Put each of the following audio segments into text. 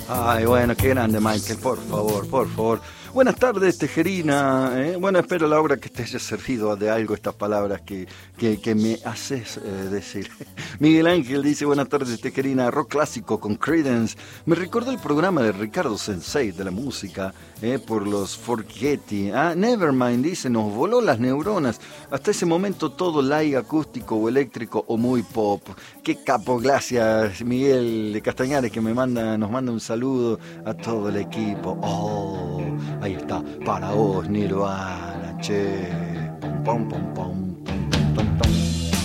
Ay, bueno, qué grande, Michael, por favor, por favor. Buenas tardes, Tejerina. Bueno, espero, Laura, que te haya servido de algo estas palabras que me haces decir. Miguel Ángel dice, buenas tardes, Tejerina. Rock clásico con Creedence. Me recordó el programa de Ricardo Sensei de la música por los Forgetti. Nevermind dice, nos voló las neuronas. Hasta ese momento todo live, acústico o eléctrico o muy pop. Qué capo, gracias, Miguel de Castañares, que nos manda un saludo a todo el equipo. Oh, ahí está, para vos, Nirvana, che. Pom, pom, pom, pom, pom, pom, pom.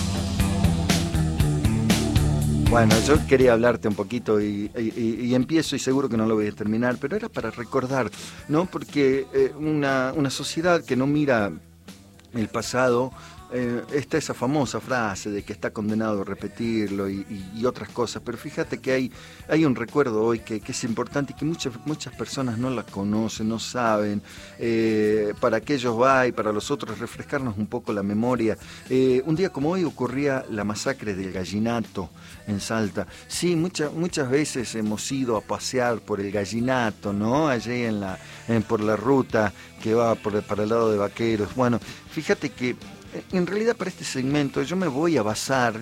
Bueno, yo quería hablarte un poquito y empiezo y seguro que no lo voy a terminar, pero era para recordar, ¿no? Porque una sociedad que no mira el pasado, está esa famosa frase de que está condenado a repetirlo y otras cosas, pero fíjate que hay un recuerdo hoy que es importante y que muchas personas no la conocen, no saben. Para aquellos va y para los otros refrescarnos un poco la memoria. Un día como hoy ocurría la masacre del Gallinato en Salta. Sí, muchas veces hemos ido a pasear por el Gallinato, ¿no? Allí por la ruta que va para el lado de Vaqueros. Bueno, fíjate que en realidad para este segmento yo me voy a basar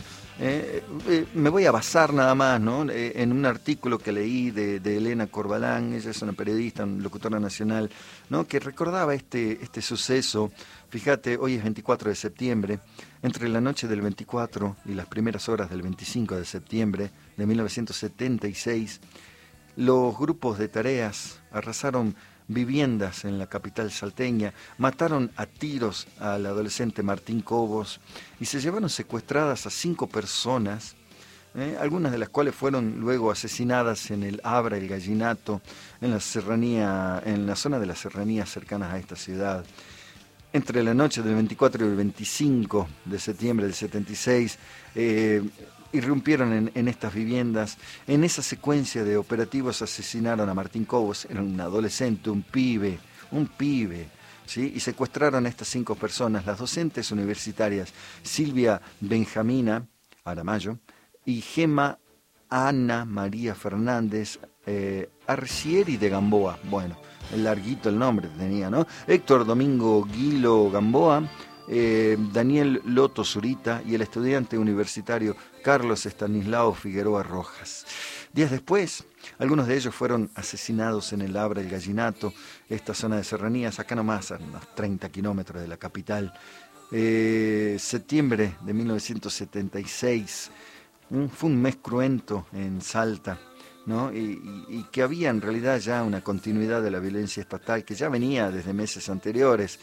nada más, ¿no? En un artículo que leí de Elena Corbalán. Ella es una periodista, una locutora nacional, ¿no? Que recordaba este suceso. Fíjate, hoy es 24 de septiembre, entre la noche del 24 y las primeras horas del 25 de septiembre de 1976, los grupos de tareas arrasaron viviendas en la capital salteña, mataron a tiros al adolescente Martín Cobos y se llevaron secuestradas a 5 personas, algunas de las cuales fueron luego asesinadas en el Abra, el Gallinato, en la zona de las serranías cercanas a esta ciudad. Entre la noche del 24 y el 25 de septiembre del 76, irrumpieron en estas viviendas. En esa secuencia de operativos asesinaron a Martín Cobos, era un adolescente, un pibe, ¿sí? Y secuestraron a estas 5 personas, las docentes universitarias Silvia Benjamina Aramayo y Gema Ana María Fernández Arcieri de Gamboa. Bueno, larguito el nombre tenía, ¿no? Héctor Domingo Guilo Gamboa, Daniel Loto Zurita y el estudiante universitario Carlos Estanislao Figueroa Rojas. Días después, algunos de ellos fueron asesinados en el Abra, el Gallinato, esta zona de serranías, acá nomás, a unos 30 kilómetros de la capital. Septiembre de 1976, fue un mes cruento en Salta, ¿no? Y que había en realidad ya una continuidad de la violencia estatal que ya venía desde meses anteriores.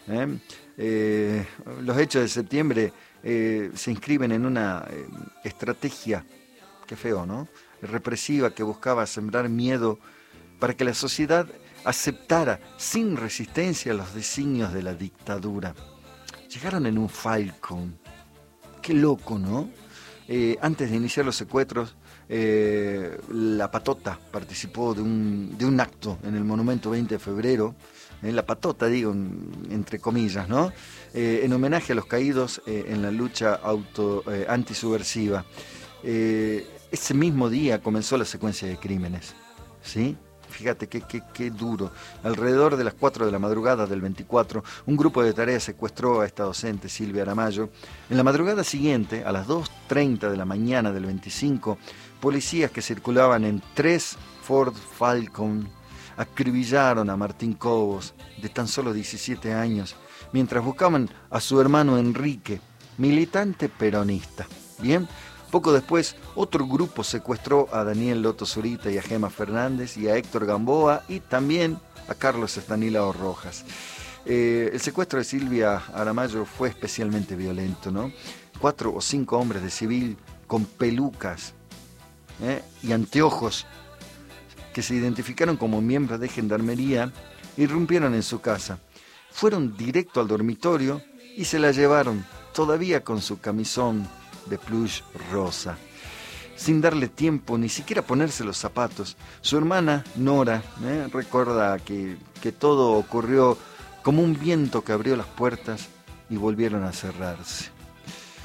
Los hechos de septiembre se inscriben en una estrategia, qué feo, ¿no?, represiva, que buscaba sembrar miedo para que la sociedad aceptara sin resistencia los designios de la dictadura. Llegaron en un Falcon, qué loco, ¿no? Antes de iniciar los secuestros, la Patota participó de un acto en el Monumento 20 de Febrero, la Patota, digo, entre comillas, ¿no? En homenaje a los caídos en la lucha antisubversiva. Ese mismo día comenzó la secuencia de crímenes, ¿sí? Fíjate qué duro. Alrededor de las 4 de la madrugada del 24, un grupo de tareas secuestró a esta docente, Silvia Aramayo. En la madrugada siguiente, a las 2:30 de la mañana del 25, policías que circulaban en 3 Ford Falcon acribillaron a Martín Cobos, de tan solo 17 años, mientras buscaban a su hermano Enrique, militante peronista. Bien. Poco después, otro grupo secuestró a Daniel Loto Zurita y a Gema Fernández y a Héctor Gamboa y también a Carlos Estanislao Rojas. El secuestro de Silvia Aramayo fue especialmente violento, ¿no? 4 o 5 hombres de civil con pelucas y anteojos que se identificaron como miembros de gendarmería irrumpieron en su casa. Fueron directo al dormitorio y se la llevaron, todavía con su camisón de plush rosa, sin darle tiempo ni siquiera ponerse los zapatos. Su hermana Nora recuerda que todo ocurrió como un viento que abrió las puertas y volvieron a cerrarse.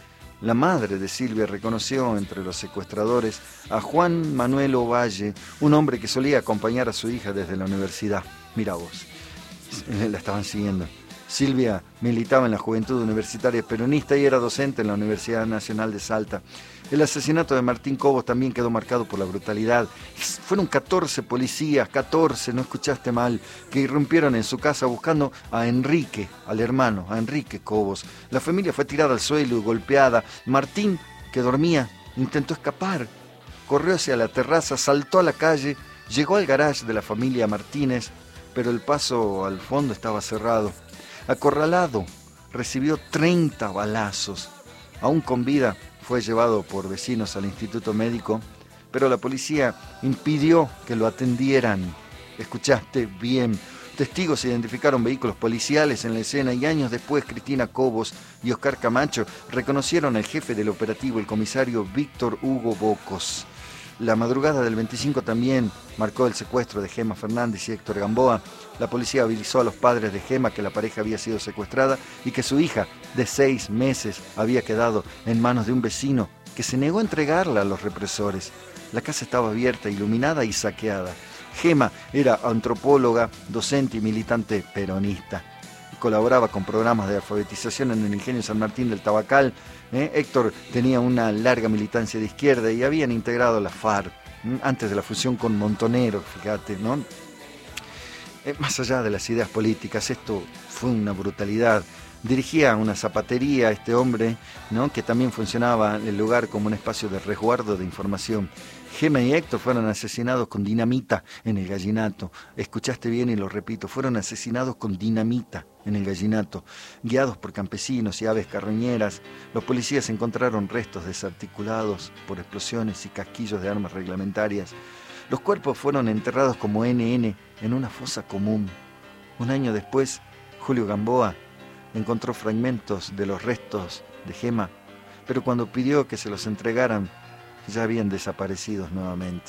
La madre de Silvia reconoció entre los secuestradores a Juan Manuel Ovalle, un hombre que solía acompañar a su hija desde la universidad. Mira vos, la estaban siguiendo. Silvia militaba en la Juventud Universitaria Peronista y era docente en la Universidad Nacional de Salta. El asesinato de Martín Cobos también quedó marcado por la brutalidad. Fueron 14 policías, 14, no escuchaste mal, que irrumpieron en su casa buscando a Enrique, al hermano, a Enrique Cobos. La familia fue tirada al suelo y golpeada. Martín, que dormía, intentó escapar. Corrió hacia la terraza, saltó a la calle, llegó al garage de la familia Martínez, pero el paso al fondo estaba cerrado. Acorralado, recibió 30 balazos. Aún con vida, fue llevado por vecinos al instituto médico, pero la policía impidió que lo atendieran. Escuchaste bien. Testigos identificaron vehículos policiales en la escena y años después Cristina Cobos y Oscar Camacho reconocieron al jefe del operativo, el comisario Víctor Hugo Bocos. La madrugada del 25 también marcó el secuestro de Gema Fernández y Héctor Gamboa. La policía avisó a los padres de Gema que la pareja había sido secuestrada y que su hija, de 6 meses, había quedado en manos de un vecino que se negó a entregarla a los represores. La casa estaba abierta, iluminada y saqueada. Gema era antropóloga, docente y militante peronista. Colaboraba con programas de alfabetización en el Ingenio San Martín del Tabacal. Héctor tenía una larga militancia de izquierda y habían integrado la FARC antes de la fusión con Montoneros, fíjate, ¿no? Más allá de las ideas políticas, esto fue una brutalidad. Dirigía una zapatería este hombre, ¿no?, que también funcionaba el lugar como un espacio de resguardo de información. Gema y Héctor fueron asesinados con dinamita en el Gallinato. Escuchaste bien y lo repito, fueron asesinados con dinamita en el Gallinato. Guiados por campesinos y aves carroñeras, los policías encontraron restos desarticulados por explosiones y casquillos de armas reglamentarias. Los cuerpos fueron enterrados como NN en una fosa común. Un año después, Julio Gamboa encontró fragmentos de los restos de Gema, pero cuando pidió que se los entregaran, ya habían desaparecido nuevamente.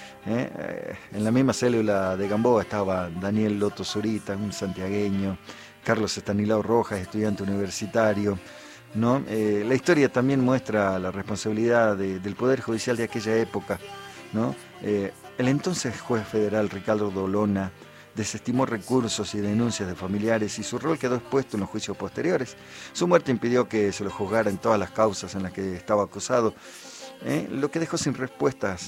En la misma célula de Gamboa estaba Daniel Loto Zurita, un santiagueño, Carlos Estanislao Rojas, estudiante universitario, ¿no? La historia también muestra la responsabilidad del Poder Judicial de aquella época, ¿no? El entonces juez federal Ricardo Dolona desestimó recursos y denuncias de familiares y su rol quedó expuesto en los juicios posteriores. Su muerte impidió que se lo juzgara en todas las causas en las que estaba acusado, lo que dejó sin respuestas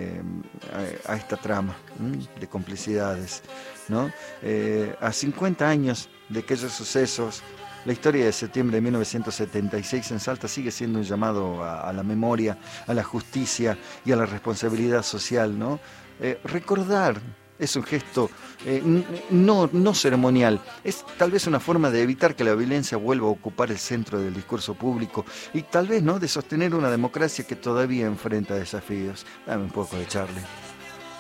a esta trama de complicidades, ¿no? A 50 años de aquellos sucesos, la historia de septiembre de 1976 en Salta sigue siendo un llamado a la memoria, a la justicia y a la responsabilidad social, ¿no? Recordar es un gesto no ceremonial, es tal vez una forma de evitar que la violencia vuelva a ocupar el centro del discurso público y tal vez, ¿no?, de sostener una democracia que todavía enfrenta desafíos. Dame un poco de Charlie.